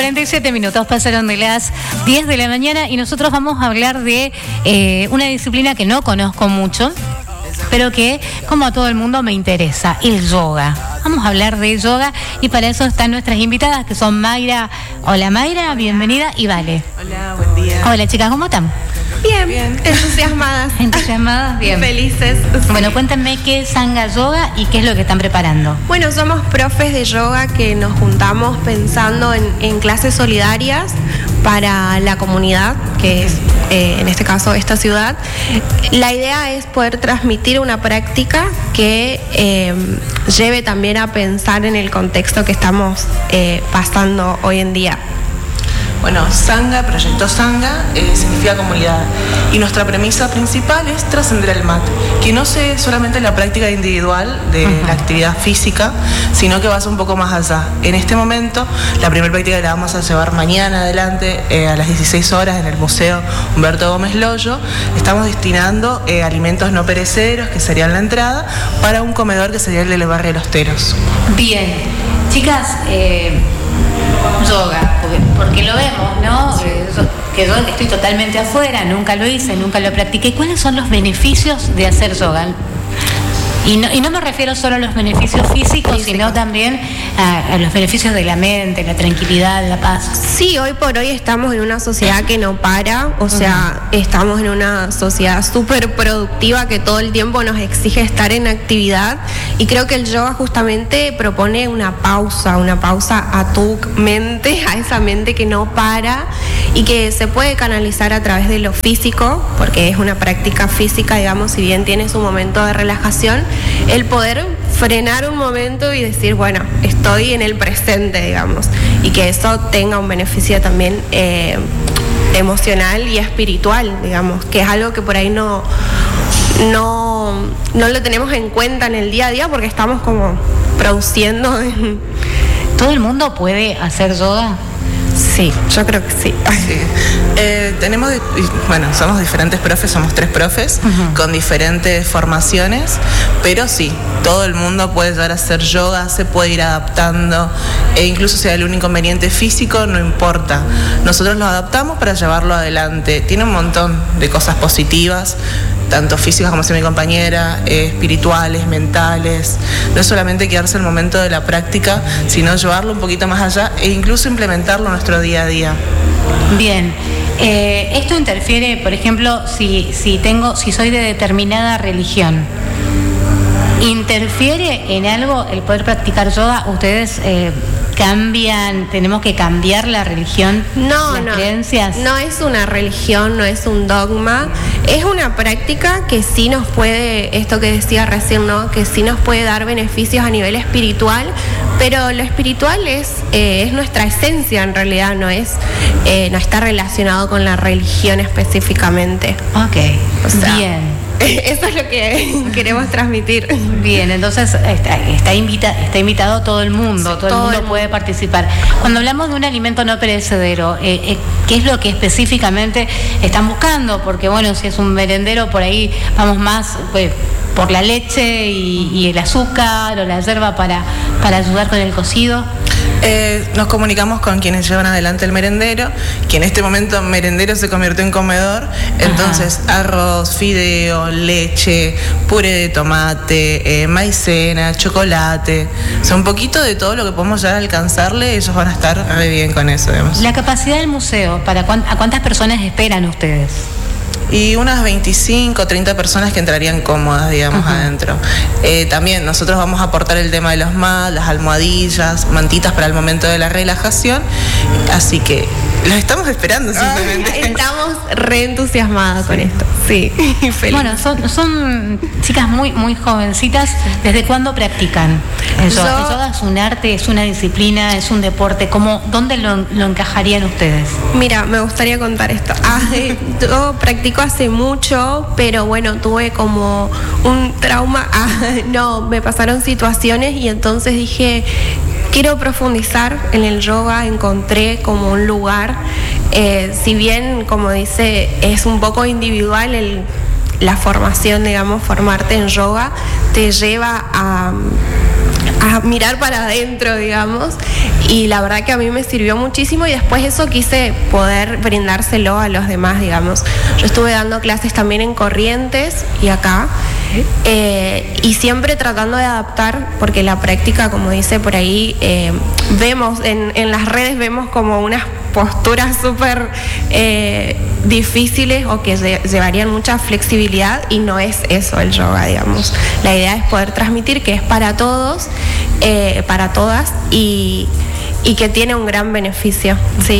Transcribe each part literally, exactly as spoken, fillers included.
cuarenta y siete minutos pasaron de las diez de la mañana y nosotros vamos a hablar de eh, una disciplina que no conozco mucho, pero que, como a todo el mundo, me interesa, el yoga. Vamos a hablar de yoga y para eso están nuestras invitadas, que son Mayra. Hola Mayra, bienvenida, y Vale. Hola, buen día. Hola chicas, ¿cómo están? Bien, bien, entusiasmadas. Entusiasmadas, bien. Felices. Bueno, cuéntenme qué es Sangha Yoga y qué es lo que están preparando. Bueno, somos profes de yoga que nos juntamos pensando en, en clases solidarias para la comunidad, que es eh, en este caso esta ciudad. La idea es poder transmitir una práctica que eh, lleve también a pensar en el contexto que estamos eh, pasando hoy en día. Bueno, Sangha, Proyecto Sangha, eh, significa comunidad. Y nuestra premisa principal es trascender el mat, que no sea solamente la práctica individual de uh-huh. la actividad física, sino que va a ser un poco más allá. En este momento, la primera práctica la vamos a llevar mañana adelante eh, a las dieciséis horas en el Museo Humberto Gómez Loyo. Estamos destinando eh, alimentos no perecederos, que serían la entrada, para un comedor que sería el del barrio de Los Teros. Bien, chicas, eh... yoga, porque, porque lo vemos, ¿no? Que yo estoy totalmente afuera, nunca lo hice, nunca lo practiqué. ¿Cuáles son los beneficios de hacer yoga? Y no, y no me refiero solo a los beneficios físicos, Físico. sino también a, a los beneficios de la mente, la tranquilidad, la paz. Sí, hoy por hoy estamos en una sociedad que no para, o sea, uh-huh. estamos en una sociedad súper productiva que todo el tiempo nos exige estar en actividad, y creo que el yoga justamente propone una pausa, una pausa a tu mente, a esa mente que no para y que se puede canalizar a través de lo físico, porque es una práctica física, digamos, si bien tiene su momento de relajación, el poder frenar un momento y decir, bueno, estoy en el presente, digamos, y que eso tenga un beneficio también eh, emocional y espiritual, digamos, que es algo que por ahí no, no, no lo tenemos en cuenta en el día a día porque estamos como produciendo. ¿Todo el mundo puede hacer yoga? Sí, yo creo que sí. sí. Eh, tenemos, bueno, somos diferentes profes, somos tres profes uh-huh. con diferentes formaciones, pero sí, todo el mundo puede llegar a hacer yoga, se puede ir adaptando, e incluso si hay algún inconveniente físico, no importa. Nosotros lo adaptamos para llevarlo adelante. Tiene un montón de cosas positivas, tanto físicas, como decía mi compañera, eh, espirituales, mentales. No es solamente quedarse en el momento de la práctica, sino llevarlo un poquito más allá e incluso implementarlo en nuestro día a día. Bien. Eh, esto interfiere, por ejemplo, si, si tengo, si soy de determinada religión, ¿interfiere en algo el poder practicar yoga? ¿Ustedes eh, cambian, tenemos que cambiar la religión, no, las no, creencias? No es una religión, no es un dogma, es una práctica que sí nos puede, esto que decía recién, ¿no? Que sí nos puede dar beneficios a nivel espiritual, pero lo espiritual es, eh, es nuestra esencia en realidad, no es, eh, no está relacionado con la religión específicamente. Ok, o sea, bien. Eso es lo que queremos transmitir. Bien, entonces está, está, invita, está invitado todo el mundo, sí, todo, todo el mundo el... puede participar. Cuando hablamos de un alimento no perecedero, eh, eh, ¿qué es lo que específicamente están buscando? Porque bueno, si es un merendero, por ahí vamos más pues, por la leche y, y el azúcar o la yerba para, para ayudar con el cocido. Eh, nos comunicamos con quienes llevan adelante el merendero, que en este momento merendero se convirtió en comedor, entonces Ajá. arroz, fideo, leche, puré de tomate, eh, maicena, chocolate, o sea, un poquito de todo lo que podemos llegar a alcanzarle, ellos van a estar re bien con eso, digamos. La capacidad del museo, ¿para cuán, a cuántas personas esperan ustedes? Y unas veinticinco, treinta personas que entrarían cómodas, digamos, uh-huh. adentro. Eh, también nosotros vamos a aportar el tema de los mats, las almohadillas, mantitas para el momento de la relajación. Así que los estamos esperando simplemente. Ay, estamos re entusiasmadas sí. con esto. Sí, feliz. Bueno, son, son chicas muy, muy jovencitas. ¿Desde cuándo practican el yoga? Yo, el yoga es un arte, es una disciplina, es un deporte. ¿Cómo, ¿Dónde lo, lo encajarían ustedes? Mira, me gustaría contar esto. Ah, yo practico hace mucho, pero bueno, tuve como un trauma. Ah, no, me pasaron situaciones y entonces dije, quiero profundizar en el yoga, encontré como un lugar, eh, si bien, como dice, es un poco individual el, la formación, digamos, formarte en yoga, te lleva a a mirar para adentro, digamos, y la verdad que a mí me sirvió muchísimo y después eso quise poder brindárselo a los demás, digamos. Yo estuve dando clases también en Corrientes y acá, eh, y siempre tratando de adaptar, porque la práctica, como dice por ahí, eh, vemos en, en las redes, vemos como unas posturas súper eh, difíciles o que lle- llevarían mucha flexibilidad, y no es eso el yoga, digamos. La idea es poder transmitir que es para todos, eh, para todas, y, y que tiene un gran beneficio, sí.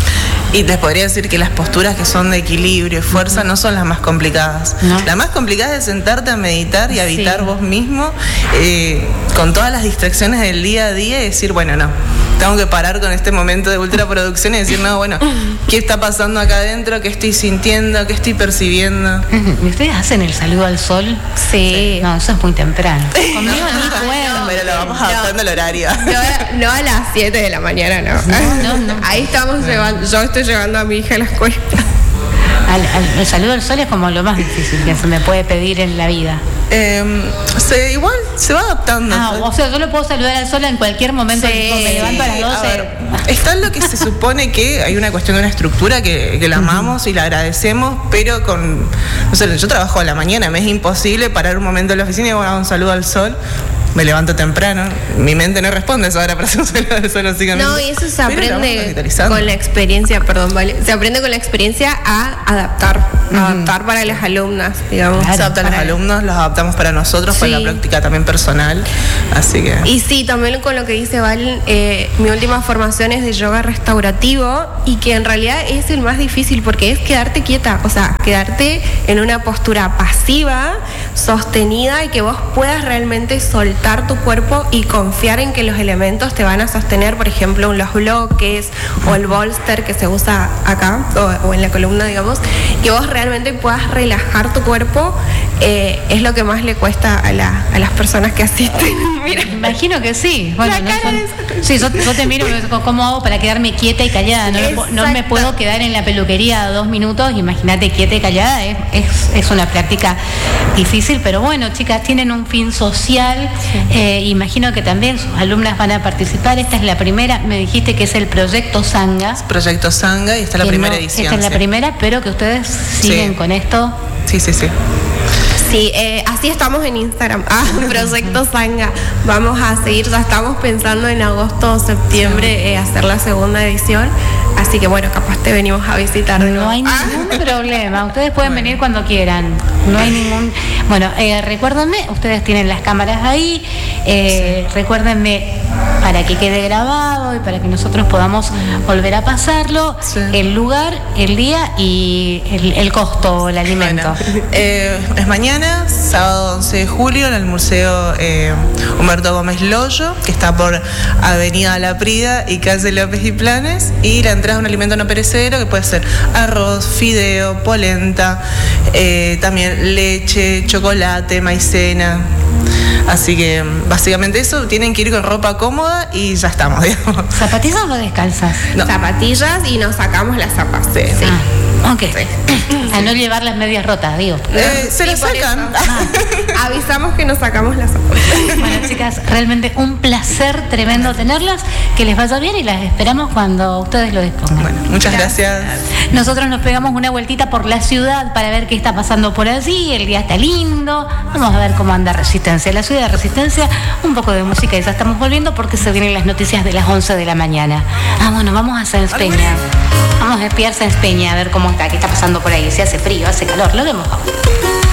Y les podría decir que las posturas que son de equilibrio y fuerza no son las más complicadas. No. La más complicada es sentarte a meditar y habitar Sí. vos mismo eh, con todas las distracciones del día a día y decir, bueno, no, tengo que parar con este momento de ultraproducción y decir, no, bueno, ¿qué está pasando acá adentro? ¿Qué estoy sintiendo? ¿Qué estoy percibiendo? ¿Y ustedes hacen el saludo al sol? Sí. No, eso es muy temprano. Conmigo ni puedo. Pero lo vamos adaptando al horario. No, no a las siete de la mañana, no. No, no, no. Ahí estamos llevando, yo estoy llevando a mi hija a la escuela. Al, al- el saludo al sol es como lo más difícil que se me puede pedir en la vida. Eh, se, igual se va adaptando. Ah, o sea, yo lo puedo saludar al sol en cualquier momento. Sí. Tipo, me levanto a las A doce. ver, está lo que se supone que hay una cuestión de una estructura que, que la amamos y la agradecemos, pero con, no sé, yo trabajo a la mañana, me es imposible parar un momento en la oficina y bueno, un saludo al sol. Me levanto temprano, mi mente no responde a esa hora para hacer un saludo al sol, básicamente. No, y eso se Pero lo vamos aprende digitalizando. con la experiencia, perdón, vale. Se aprende con la experiencia a adaptar, adaptar para las alumnas, digamos. Claro. Se adaptan los Para- alumnos, los adaptamos para nosotros, para Sí. la práctica también personal, así que... Y sí, también con lo que dice Val, eh, mi última formación es de yoga restaurativo, y que en realidad es el más difícil porque es quedarte quieta, o sea, quedarte en una postura pasiva, sostenida, y que vos puedas realmente soltar tu cuerpo y confiar en que los elementos te van a sostener, por ejemplo, los bloques o el bolster que se usa acá o, o en la columna, digamos, que vos realmente puedas relajar tu cuerpo, eh, es lo que más le cuesta a, la, a las personas que asisten. Mira. Imagino que sí. Bueno, La no cara son- de- sí, yo, yo te miro, ¿cómo hago para quedarme quieta y callada? No, me po- no me Exacto. puedo quedar en la peluquería dos minutos, imagínate quieta y callada, es, es, es una práctica difícil, pero bueno, chicas, tienen un fin social, eh, imagino que también sus alumnas van a participar. Esta es la primera, me dijiste que es el proyecto Sangha. Proyecto Sangha y esta es la que primera no- edición. Esta es la sí. primera, pero que ustedes siguen Sí. con esto. Sí, sí, sí. Sí, eh, así estamos en Instagram. Ah, Proyecto Sangha. Vamos a seguir, ya estamos pensando en agosto o septiembre eh, hacer la segunda edición. Así que bueno, capaz te venimos a visitar de nuevo. No hay Ah. ningún problema, ustedes pueden venir cuando quieran, no hay ningún... Bueno, eh, recuérdenme, ustedes tienen las cámaras ahí, eh, recuérdenme para que quede grabado y para que nosotros podamos volver a pasarlo, Sí. el lugar, el día y el, el costo, el alimento. Bueno, eh, es mañana, sábado once de julio, en el Museo eh, Humberto Gómez Loyo, que está por Avenida La Prida y Calle López y Planes, y la entrada es un alimento no perecedero que puede ser arroz, fideo, polenta, eh, también leche, chocolate, maicena. Así que básicamente eso, tienen que ir con ropa cómoda y ya estamos, digamos. ¿Zapatillas o descalzas? No. Zapatillas y nos sacamos las zapatas. Sí. Ah, ok. A no llevar las medias rotas, digo. Eh, se Y las por sacan. eso, avisamos que nos sacamos las zapatas. Bueno, chicas, realmente un placer tremendo tenerlas, que les vaya bien y las esperamos cuando ustedes lo dispongan. Bueno, muchas gracias. Nosotros nos pegamos una vueltita por la ciudad para ver qué está pasando por allí, el día está lindo, vamos a ver cómo anda Resistencia, la ciudad de Resistencia, un poco de música y ya estamos volviendo porque se vienen las noticias de las once de la mañana. Ah, bueno, vamos a Sáenz Peña, vamos a espiar Sáenz Peña a ver cómo está, qué está pasando por ahí, si hace frío, hace calor, lo vemos ahora.